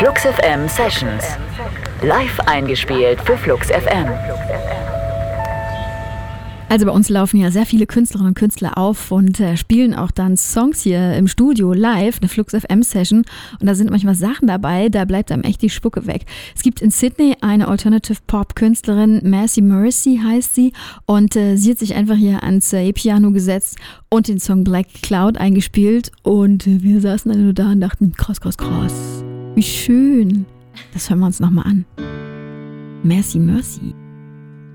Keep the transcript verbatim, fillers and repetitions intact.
Flux F M Sessions. Live eingespielt für Flux F M. Also bei uns laufen ja sehr viele Künstlerinnen und Künstler auf und äh, spielen auch dann Songs hier im Studio live, eine Flux F M Session. Und da sind manchmal Sachen dabei, da bleibt einem echt die Spucke weg. Es gibt in Sydney eine Alternative Pop Künstlerin, Mercy Mercy heißt sie. Und äh, sie hat sich einfach hier ans äh, E-Piano gesetzt und den Song Black Cloud eingespielt. Und äh, wir saßen dann nur da und dachten, krass, krass, krass. Wie schön. Das hören wir uns nochmal an. Mercy Mercy.